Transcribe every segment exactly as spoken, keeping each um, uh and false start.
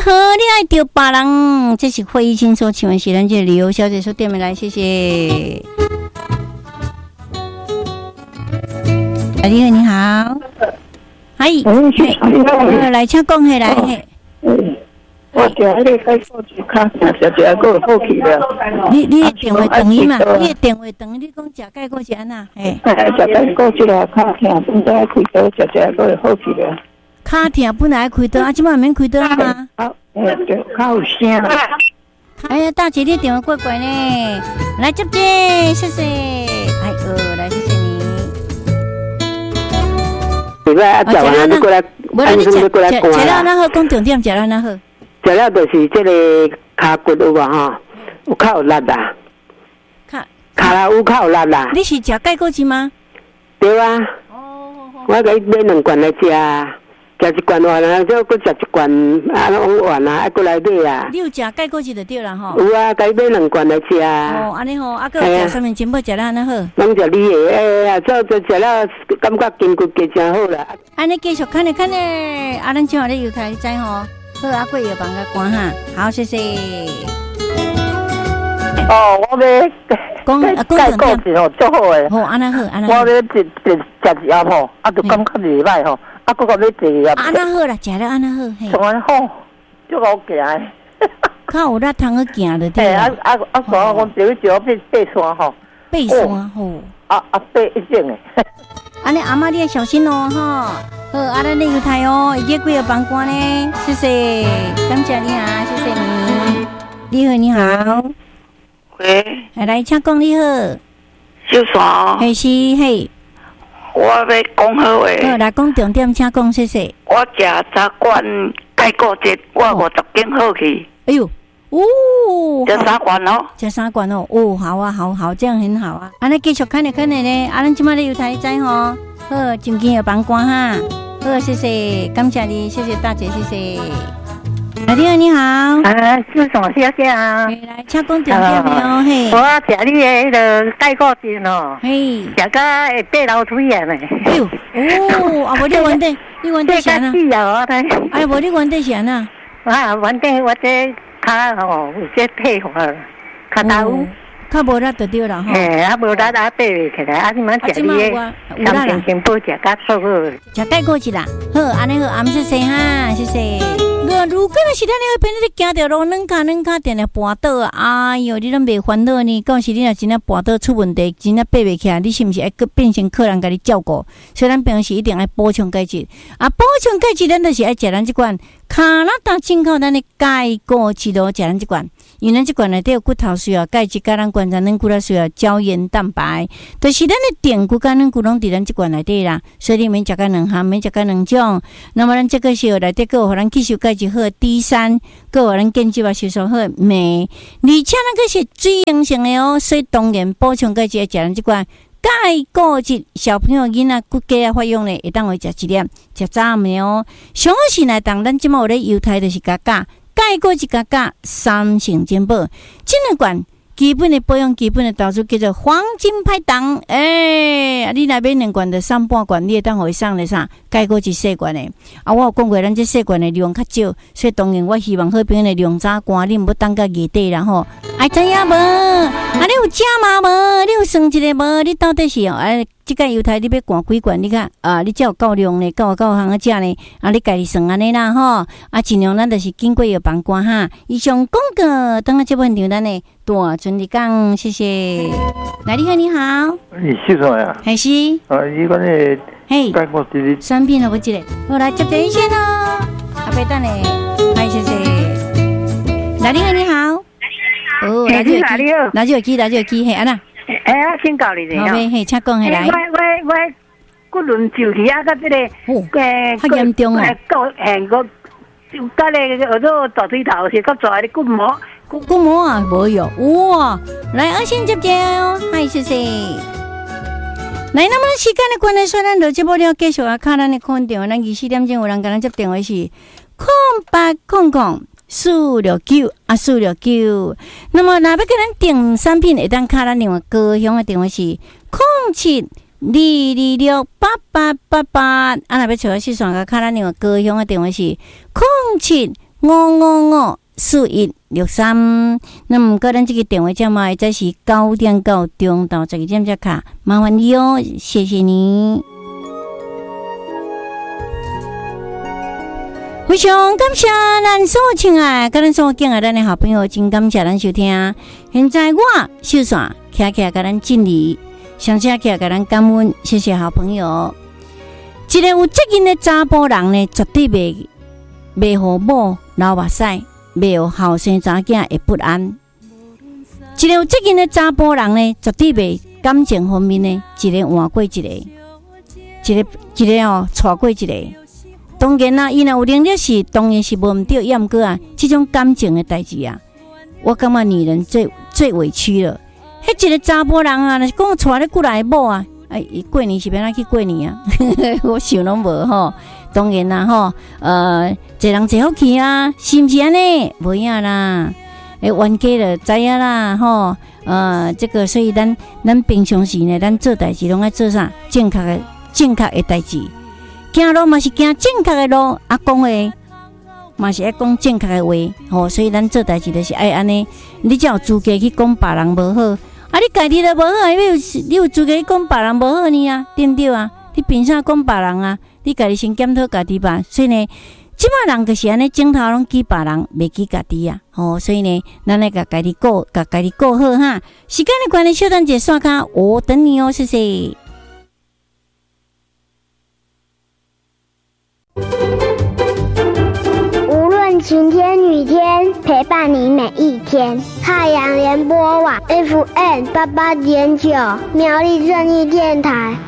好，你爱丢别人，这是会议清所请问是咱这旅游小姐说店面来，谢谢。哎，你好，你好，嗨，哎，来请讲下来。 我今日咧开手机卡，食食个好去了。 你你的电话等伊嘛？你的电话等你讲食盖过是安那？嘿， 食盖过即个卡疼，本来开刀食食个好去了。 卡疼本来开刀，啊，即摆免开刀啊吗？ 好，诶，对，较有声。 哎呀，大姐，你电话怪怪呢，来接接，谢谢。哎呦，来谢谢你。 对吧？啊，食完你过来， 安尼你过来食食了哪好？讲重点，食了哪好？ 食了就是这个骹骨有无吼？有较有力啦。骹骹啦有较有力啦。 你是食钙骨精吗？ 对啊。哦。我给你买两罐来食。食一罐完啊，再搁食一罐啊，往完啊，啊，过来买啊。 你有食钙骨精就对啦吼。 有啊，该买两罐来食啊。 哦，安尼吼，啊，搁食三面金宝食了安那好。 拢食你的，哎呀，做做食了，感觉筋骨加真好啦。 安尼继续看咧看咧，啊，咱今晚咧油台你知吼，好啊，过药房个关哈，好，谢谢。 哦，我要讲啊， 讲讲是吼，足好诶。 好，安那好，安那好。 我要食食食一盒吼，啊，就感觉袂歹吼。啊，搁个要坐啊！ 安那好啦，食了安那好，嘿。 从安好，足好行诶。 较有力通去行就对啦。 啊啊啊！山我坐去坐爬爬山吼。 爬山吼。 啊啊，爬一整诶。 安尼阿妈你要小心哦，哈。好，啊咱咧油台哦，已经几个房关呢，谢谢，感谢你啊，谢谢你。你好，你好。 喂。 来，请讲你好。 小山。 嘿是嘿。 我要讲好话。 好，来讲重点，请讲，谢谢。 我食三罐钙骨精，我五十斤好去。 哎呦，哦， 食三罐哦， 食三罐哦，哦，好啊，好好，这样很好啊。安尼继续看咧看咧咧，啊，咱今麦咧有台知吼，好，今天有帮关哈，好，谢谢，感谢你，谢谢大姐，谢谢。啊，你好，你好。 啊，是什么小姐啊？ 来，请讲重点没有？嘿， 我食你的迄个钙骨精哦， 嘿， 食甲会爬楼梯啊呢。 哎呦，哦，啊，无你原底，你原底啥呢？哎，无你原底啥呢？ 啊，原底我这骹吼有这退化，骹大有。 较无力就对啦吼。 嘿，啊无力啊爬袂起来，啊你们食你的三瓶金宝食甲好好。 食钙骨精啦，好，安尼好，阿姆谢谢哈，谢谢。如果那是咱那边你行着路，软脚软脚定来绊倒啊！哎哟，你拢袂烦恼呢？讲是你若真正绊倒出问题，真正爬袂起来，你是毋是爱变成客人甲你照顾？所以咱平时一定爱补充钙质啊！补充钙质，咱就是爱食咱即款加拿大进口咱的钙骨质咯，食咱即款。因为咱即款内底有骨头需要钙质，甲咱观察咱骨头需要胶原蛋白，就是咱的电骨甲咱骨拢伫咱即款内底啦。所以你免食甲两项，免食甲两种。那么咱这个是有内底个有互咱吸收钙质好 D 三，个有咱建基啊吸收好镁，而且咱个是水溶性的哦，所以当然补充钙质要食咱即款钙骨质。小朋友囡仔骨骼啊发育咧，会当会食一粒，食早暗的哦。上好是来当咱即马有咧犹太就是加价。钙骨质加价三成金宝，这两罐基本的保养、基本的投资叫做黄金拍档。诶、欸，你那边两罐的三半罐，你会当互伊送咧啥？钙骨质细罐的啊，我有讲过，咱这细罐的量较少，所以当然我希望好朋友的量早关，你毋要等到月底然后。哎，知影无？啊，你有食吗？无？你有算一个无？你到底是哎？即个犹太你要灌几罐？你看啊，你才有够量呢，够够行啊食呢。啊，你家己算安尼啦吼。啊，尽量咱就是经过药房关哈。以上广告，等下这份场咱呢大顺利讲，谢谢。来，你好，你好。 你是什么呀？ 还是？ 啊，你讲你嘿， 钙骨质产品好不一个，我来接电线咯。阿伯等咧，嗨，谢谢。来，你好，你好。哦，来就来就来就去，来就去，嘿，安那。 哎呀，先教你哋哦。好，嘿，请讲下来。 我我我骨轮就起啊，甲这个诶，较严重哦。 个诶个，就甲咧耳朵大腿头是甲抓的骨膜。 骨骨膜啊，无有哇！来，二先接接哦，嗨，谢谢。来，那么时间的关系，说咱就节目了继续啊，看咱的空调，咱二四点钟有人跟咱接电话是空八空空。四六九啊，四六九。那么，若要跟咱订产品，会当卡咱另外高雄的电话是空七二二六八八八八。啊，若要找我四线个卡咱另外高雄的电话是空七五五五四一六三。那么个咱这个电话号码再是九点到中到十二点才卡，麻烦你哦，谢谢你。非常感谢咱所有亲爱跟咱所敬爱咱的好朋友，真感谢咱收听。现在我秀线徛徛跟咱敬礼，上车徛跟咱感恩，谢谢好朋友。一个有责任的查甫人呢，绝对袂袂互某流目屎，袂互后生查囝会不安。一个有责任的查甫人呢，绝对袂感情方面呢，一个换过一个，一个一个哦，错过一个。当然啦，伊若有能力是，当然是无毋对，要毋过啊，这种感情的代志啊，我感觉女人最最委屈了。迄一个查甫人啊，若是讲带咧过来的某啊，哎，过年是要哪去过年啊？我想拢无吼。当然啦吼，呃，一人一福气啊，是毋是安尼？无影啦，诶，冤家就知影啦吼。呃，这个所以咱咱平常时呢，咱做代志拢爱做啥？正确的正确的代志。行路嘛是行正确的路，啊讲话嘛是爱讲正确的话，吼，所以咱做代志就是爱安尼，你才有资格去讲别人无好，啊，你家己都无好，你有你有资格去讲别人无好呢啊，对不对啊？你凭啥讲别人啊？你家己先检讨家己吧。所以呢，即摆人就是安尼，镜头拢记别人，袂记家己啊，吼，所以呢，咱来甲家己顾，甲家己顾好哈。时间的关系，小等者刷卡，我等你哦，谢谢。 无论晴天雨天，陪伴你每一天。太阳联播网 F M 八八点九，苗栗正义电台。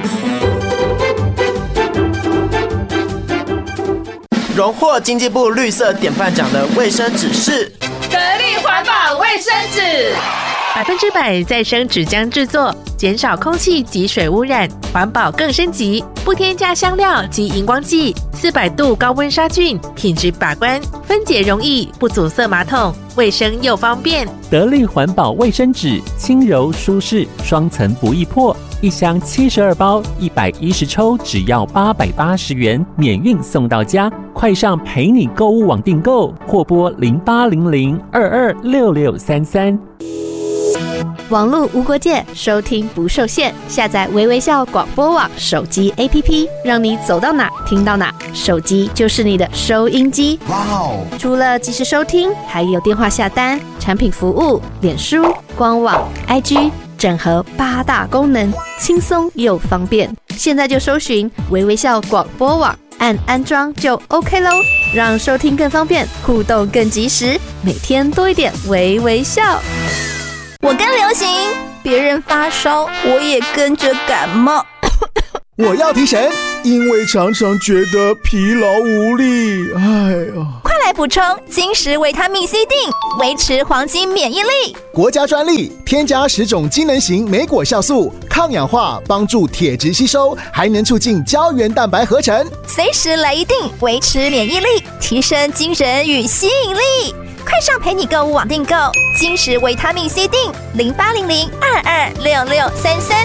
荣获经济部绿色典范奖的卫生纸是得力环保卫生纸， 百分之百再生纸浆制作，减少空气及水污染，环保更升级，不添加香料及荧光剂，四百度高温杀菌，品质把关，分解容易，不阻塞马桶，卫生又方便。 得力环保卫生纸，轻柔舒适，双层不易破，一箱七十二包，一百一十抽，只要八百八十元，免运送到家。快上陪你购物网订购，或拨零八零零二二六六三三。 网络无国界，收听不受限。下载微微笑广播网手机 A P P， 让你走到哪听到哪，手机就是你的收音机。哇哦！除了即时收听，还有电话下单、产品服务、脸书、官网、I G， 整合八大功能，轻松又方便。现在就搜寻微微笑广播网，按安装就 OK 咯，让收听更方便，互动更及时，每天多一点微微笑。 我跟流行，别人发烧，我也跟着感冒。 我要提神，因为常常觉得疲劳无力。哎呀， 快来补充金石维他命 C 锭，维持黄金免疫力。 国家专利，添加十种机能型莓果酵素，抗氧化，帮助铁质吸收，还能促进胶原蛋白合成。 随时来一锭，维持免疫力，提升精神与吸引力。快上陪你购物网订购金石维他命 C 锭，零八零零二二六六三三。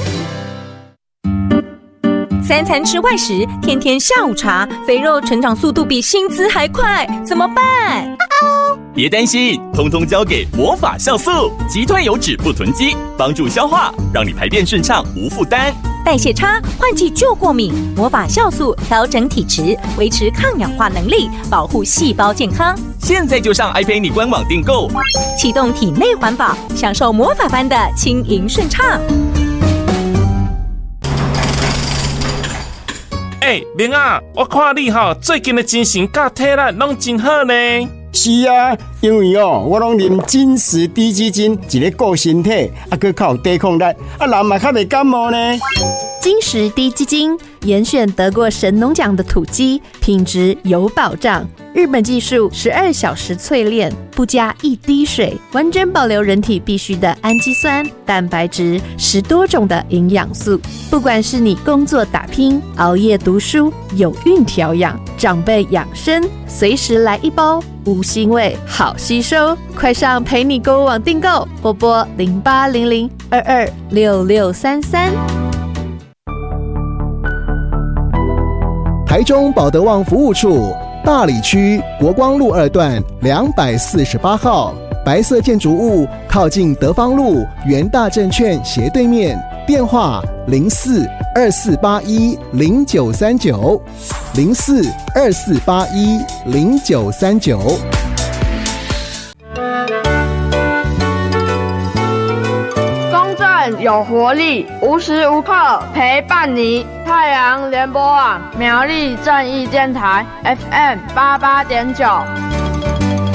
三餐吃外食，天天下午茶，肥肉成长速度比薪资还快，怎么办？ 别担心，通通交给魔法酵素，击退油脂不囤积，帮助消化，让你排便顺畅无负担。 代谢差，换季就过敏，魔法酵素调整体质，维持抗氧化能力，保护细胞健康。 现在就上爱陪你官网订购， 启动体内环保，享受魔法般的轻盈顺畅。 哎、欸，明啊，我看你吼最近的精神甲体力拢真好呢。 是啊，因为哦，我拢啉金石低基金，一个顾身体，啊，佮较有抵抗力，啊，人嘛较袂感冒呢。 金石低基金严选得过神农奖的土鸡，品质有保障。日本技术十二小时淬炼，不加一滴水，完整保留人体必需的氨基酸、蛋白质，十多种的营养素。不管是你工作打拼、熬夜读书、有孕调养、长辈养生，随时来一包，无腥味，好吸收。快上陪你购物网订购，或拨零八零零二二六六三三。 台中保德旺服务处大里区国光路二段两百四十八号，白色建筑物靠近德芳路元大证券斜对面，电话零四二四八一零九三九零四二四八一零九三九。 有活力，无时无刻陪伴你。太阳联播网苗栗正义电台 F M 八八点九。